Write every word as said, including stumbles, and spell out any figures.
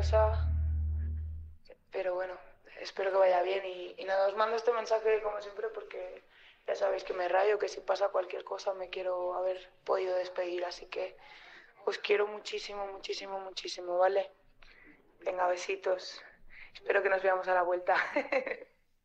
nerviosa, pero bueno, espero que vaya bien y, y nada, os mando este mensaje como siempre porque ya sabéis que me rayo, que si pasa cualquier cosa me quiero haber podido despedir, así que os quiero muchísimo, muchísimo, muchísimo, ¿vale? Venga, besitos. Espero que nos veamos a la vuelta.